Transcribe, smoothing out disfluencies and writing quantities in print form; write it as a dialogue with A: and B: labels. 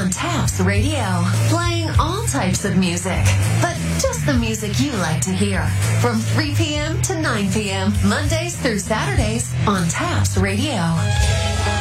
A: on Taps Radio, playing all types of music, but just the music you like to hear. From 3 p.m. to 9 p.m., Mondays through Saturdays on Taps Radio.